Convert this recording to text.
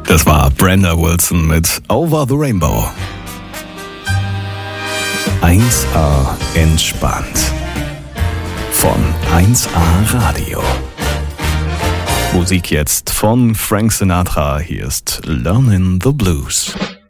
Das war Brenda Wilson mit Over the Rainbow. 1A entspannt. Von 1A Radio. Musik jetzt von Frank Sinatra. Hier ist Learnin' the Blues.